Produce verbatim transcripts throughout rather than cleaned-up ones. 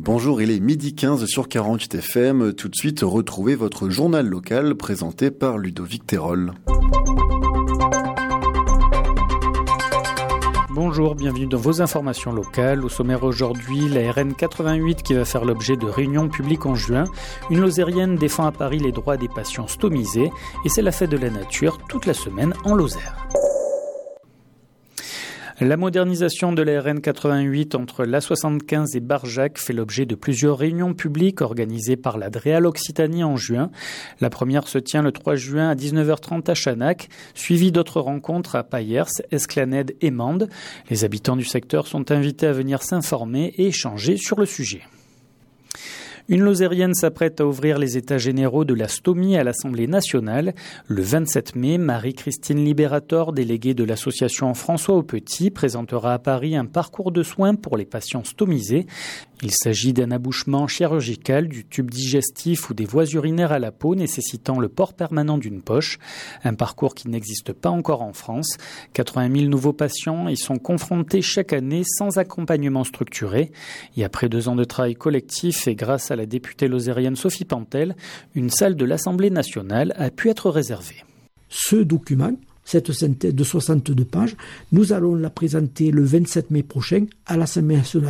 Bonjour, il est midi quinze sur quarante-huit F M. Tout de suite, retrouvez votre journal local présenté par Ludovic Terol. Bonjour, bienvenue dans vos informations locales. Au sommaire aujourd'hui, la R N quatre-vingt-huit qui va faire l'objet de réunions publiques en juin. Une Lozérienne défend à Paris les droits des patients stomisés et c'est la fête de la nature toute la semaine en Lozère. La modernisation de la R N quatre-vingt-huit entre l'A soixante-quinze et Barjac fait l'objet de plusieurs réunions publiques organisées par la Dreal Occitanie en juin. La première se tient le trois juin à dix-neuf heures trente à Chanac, suivie d'autres rencontres à Payers, Esclanède et Mende. Les habitants du secteur sont invités à venir s'informer et échanger sur le sujet. Une Lozérienne s'apprête à ouvrir les états généraux de la stomie à l'Assemblée nationale. Le vingt-sept mai, Marie-Christine Libérator, déléguée de l'association François Aupetit, présentera à Paris un parcours de soins pour les patients stomisés. Il s'agit d'un abouchement chirurgical du tube digestif ou des voies urinaires à la peau nécessitant le port permanent d'une poche. Un parcours qui n'existe pas encore en France. quatre-vingt mille nouveaux patients y sont confrontés chaque année sans accompagnement structuré. Et après deux ans de travail collectif et grâce à la députée lozérienne Sophie Pantel, une salle de l'Assemblée nationale a pu être réservée. Ce document, cette synthèse de soixante-deux pages, nous allons la présenter le vingt-sept mai prochain à l'Assemblée nationale.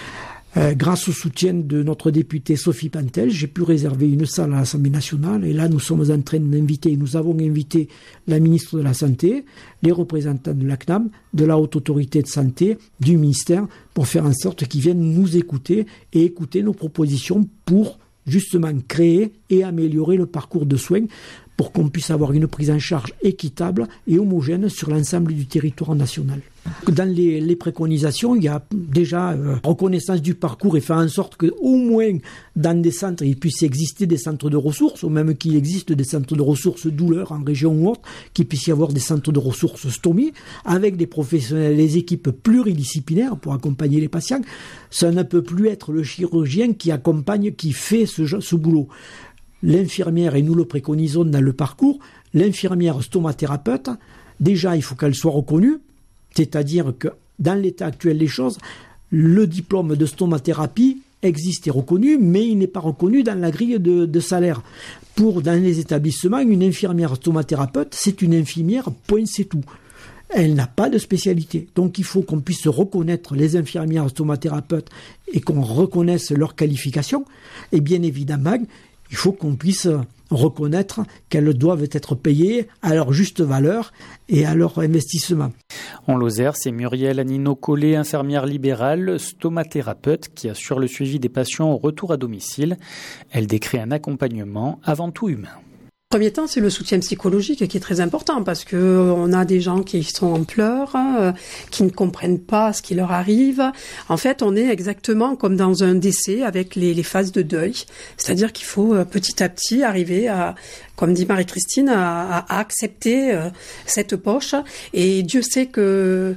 Euh, grâce au soutien de notre députée Sophie Pantel, j'ai pu réserver une salle à l'Assemblée nationale et là nous sommes en train d'inviter, nous avons invité la ministre de la Santé, les représentants de l'A C N A M, de la Haute Autorité de Santé, du ministère, pour faire en sorte qu'ils viennent nous écouter et écouter nos propositions pour justement créer et améliorer le parcours de soins pour qu'on puisse avoir une prise en charge équitable et homogène sur l'ensemble du territoire national. Dans les, les préconisations, il y a déjà euh, reconnaissance du parcours et faire en sorte qu'au moins dans des centres, il puisse exister des centres de ressources, ou même qu'il existe des centres de ressources douleurs en région ou autre, qu'il puisse y avoir des centres de ressources stomie, avec des professionnels, des équipes pluridisciplinaires pour accompagner les patients. Ça ne peut plus être le chirurgien qui accompagne, qui fait ce, ce boulot. L'infirmière, et nous le préconisons dans le parcours, l'infirmière stomathérapeute, déjà il faut qu'elle soit reconnue, c'est-à-dire que dans l'état actuel des choses, le diplôme de stomathérapie existe et reconnu, mais il n'est pas reconnu dans la grille de, de salaire. Pour, dans les établissements, une infirmière stomathérapeute, c'est une infirmière, point, c'est tout. Elle n'a pas de spécialité. Donc il faut qu'on puisse reconnaître les infirmières stomathérapeutes et qu'on reconnaisse leurs qualifications. Et bien évidemment, il faut qu'on puisse reconnaître qu'elles doivent être payées à leur juste valeur et à leur investissement. En Lozère, c'est Muriel Anino-Collet, infirmière libérale, stomathérapeute, qui assure le suivi des patients au retour à domicile. Elle décrit un accompagnement avant tout humain. En premier temps, c'est le soutien psychologique qui est très important parce que on a des gens qui sont en pleurs, euh, qui ne comprennent pas ce qui leur arrive. En fait, on est exactement comme dans un décès avec les, les phases de deuil. C'est-à-dire qu'il faut euh, petit à petit arriver à, comme dit Marie-Christine, à, à accepter euh, cette poche. Et Dieu sait que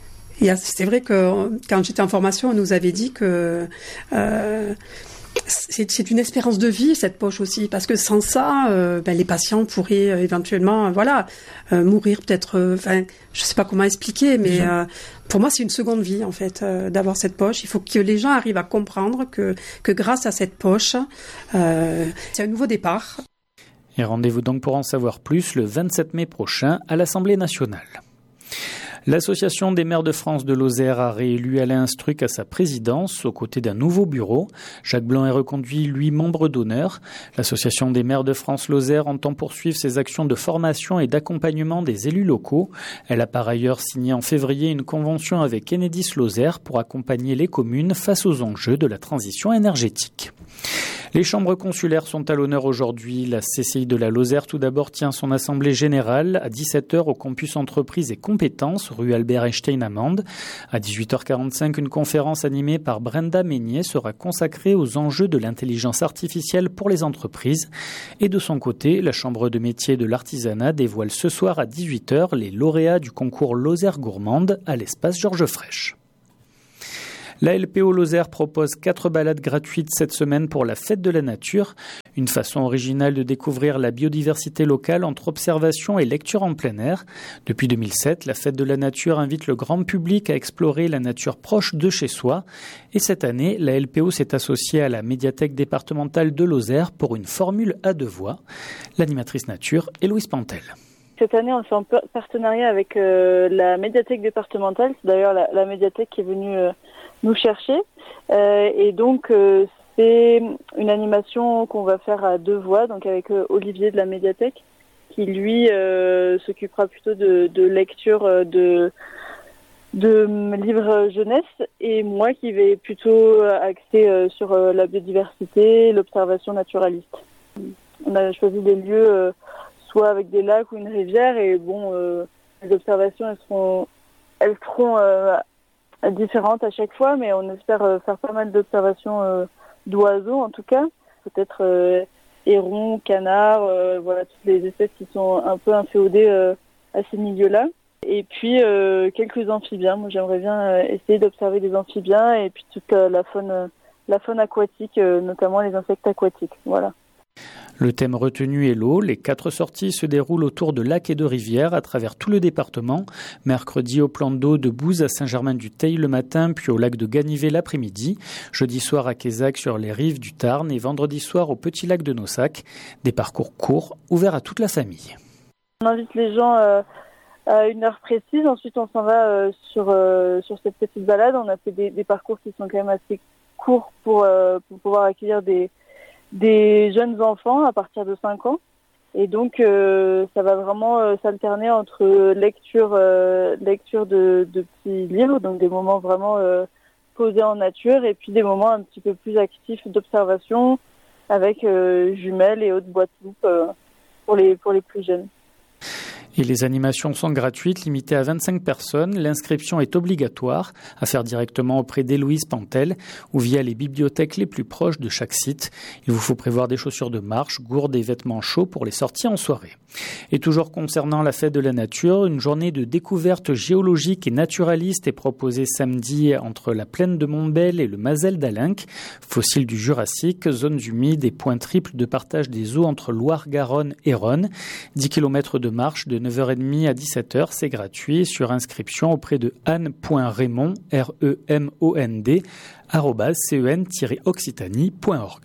c'est vrai que quand j'étais en formation, on nous avait dit que euh, C'est, c'est une espérance de vie, cette poche aussi, parce que sans ça, euh, ben, les patients pourraient euh, éventuellement, euh, voilà, euh, mourir peut-être. Enfin, euh, je sais pas comment expliquer, mais euh, pour moi, c'est une seconde vie en fait euh, d'avoir cette poche. Il faut que les gens arrivent à comprendre que que grâce à cette poche, euh, c'est un nouveau départ. Et rendez-vous donc pour en savoir plus le vingt-sept mai prochain à l'Assemblée nationale. L'Association des maires de France de Lozère a réélu Alain Struck à sa présidence aux côtés d'un nouveau bureau. Jacques Blanc est reconduit, lui, membre d'honneur. L'Association des maires de France Lozère entend poursuivre ses actions de formation et d'accompagnement des élus locaux. Elle a par ailleurs signé en février une convention avec Enedis Lozère pour accompagner les communes face aux enjeux de la transition énergétique. Les chambres consulaires sont à l'honneur aujourd'hui. La C C I de la Lozère, tout d'abord, tient son assemblée générale à dix-sept heures au campus entreprises et compétences, rue Albert Einstein à Mende. À dix-huit heures quarante-cinq, une conférence animée par Brenda Meignier sera consacrée aux enjeux de l'intelligence artificielle pour les entreprises. Et de son côté, la Chambre de métiers de l'artisanat dévoile ce soir à dix-huit heures les lauréats du concours Lozère gourmande à l'espace Georges Frêche. La L P O Lozère propose quatre balades gratuites cette semaine pour la fête de la nature. Une façon originale de découvrir la biodiversité locale entre observation et lecture en plein air. Depuis deux mille sept, la fête de la nature invite le grand public à explorer la nature proche de chez soi. Et cette année, la L P O s'est associée à la médiathèque départementale de Lozère pour une formule à deux voix. L'animatrice nature est Louise Pantel. Cette année, on fait un partenariat avec euh, la médiathèque départementale. C'est d'ailleurs la, la médiathèque qui est venue euh, nous chercher. Euh, et donc, euh, c'est une animation qu'on va faire à deux voix, donc avec euh, Olivier de la médiathèque, qui lui euh, s'occupera plutôt de, de lecture euh, de, de livres jeunesse, et moi qui vais plutôt axer euh, sur euh, la biodiversité, l'observation naturaliste. On a choisi des lieux euh, soit avec des lacs ou une rivière, et bon, euh, les observations elles seront, elles seront euh, différentes à chaque fois, mais on espère euh, faire pas mal d'observations euh, d'oiseaux en tout cas, peut-être euh, hérons, canards, euh, voilà toutes les espèces qui sont un peu inféodées euh, à ces milieux-là. Et puis euh, quelques amphibiens. Moi j'aimerais bien euh, essayer d'observer des amphibiens et puis toute euh, la faune, euh, la faune aquatique, euh, notamment les insectes aquatiques. Voilà. Le thème retenu est l'eau. Les quatre sorties se déroulent autour de lacs et de rivières à travers tout le département. Mercredi au plan d'eau de Bouze à Saint-Germain-du-Teil le matin, puis au lac de Ganivet l'après-midi. Jeudi soir à Quézac sur les rives du Tarn et vendredi soir au petit lac de Nossac. Des parcours courts, ouverts à toute la famille. On invite les gens euh, à une heure précise. Ensuite, on s'en va euh, sur, euh, sur cette petite balade. On a fait des, des parcours qui sont quand même assez courts pour, euh, pour pouvoir accueillir des des jeunes enfants à partir de cinq ans, et donc euh, ça va vraiment euh, s'alterner entre lecture euh, lecture de, de petits livres, donc des moments vraiment euh, posés en nature, et puis des moments un petit peu plus actifs d'observation avec euh, jumelles et autres boîtes loupes euh, pour les pour les plus jeunes. Et les animations sont gratuites, limitées à vingt-cinq personnes. L'inscription est obligatoire, à faire directement auprès d'Héloïse Pantel ou via les bibliothèques les plus proches de chaque site. Il vous faut prévoir des chaussures de marche, gourdes et vêtements chauds pour les sorties en soirée. Et toujours concernant la fête de la nature, une journée de découverte géologique et naturaliste est proposée samedi entre la plaine de Montbel et le Mazel d'Alinck. Fossiles du Jurassique, zones humides et points triples de partage des eaux entre Loire-Garonne et Rhône. dix kilomètres de marche de neuf heures trente à dix-sept heures, c'est gratuit, sur inscription auprès de anne point raymond, R E M O N D, arobase cen tiret occitanie point org.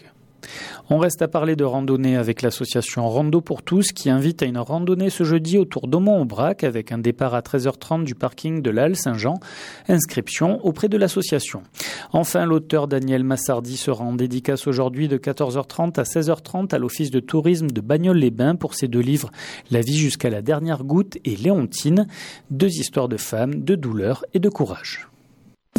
On reste à parler de randonnée avec l'association Rando pour tous qui invite à une randonnée ce jeudi autour d'Aumont-Aubrac avec un départ à treize heures trente du parking de la Halle Saint-Jean. Inscription auprès de l'association. Enfin, l'auteur Daniel Massardi sera en dédicace aujourd'hui de quatorze heures trente à seize heures trente à l'office de tourisme de Bagnoles-les-Bains pour ses deux livres La vie jusqu'à la dernière goutte et Léontine, deux histoires de femmes, de douleur et de courage.